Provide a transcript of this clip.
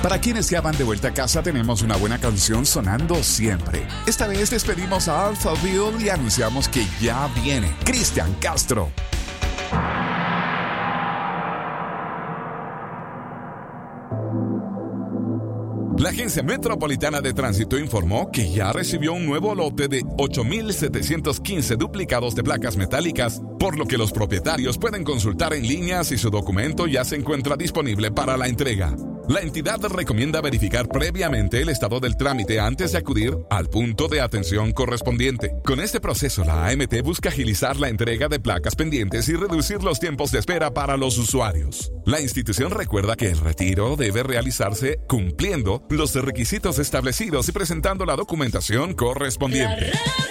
Para quienes ya van de vuelta a casa, tenemos una buena canción sonando siempre. Esta vez despedimos a Alphaville y anunciamos que ya viene Cristian Castro. La Agencia Metropolitana de Tránsito informó que ya recibió un nuevo lote de 8,715 duplicados de placas metálicas, por lo que los propietarios pueden consultar en línea si su documento ya se encuentra disponible para la entrega. La entidad recomienda verificar previamente el estado del trámite antes de acudir al punto de atención correspondiente. Con este proceso, la AMT busca agilizar la entrega de placas pendientes y reducir los tiempos de espera para los usuarios. La institución recuerda que el retiro debe realizarse cumpliendo los requisitos establecidos y presentando la documentación correspondiente.